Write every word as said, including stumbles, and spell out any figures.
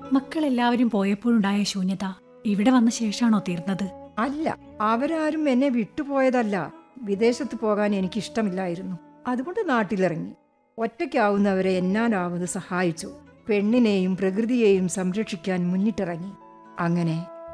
മക്കളെല്ലാവരും പോയപ്പോഴുണ്ടായ ശൂന്യത ഇവിടെ വന്ന ശേഷാണോ തീർന്നത്? അല്ല, അവരാരും എന്നെ വിട്ടുപോയതല്ല. വിദേശത്ത് പോകാൻ എനിക്കിഷ്ടമില്ലായിരുന്നു. അതുകൊണ്ട് നാട്ടിലിറങ്ങി. ഒറ്റയ്ക്കാവുന്നവരെ എന്നാലാവുന്നത് സഹായിച്ചു. പെണ്ണിനെയും പ്രകൃതിയെയും സംരക്ഷിക്കാൻ മുന്നിട്ടിറങ്ങി. അങ്ങനെ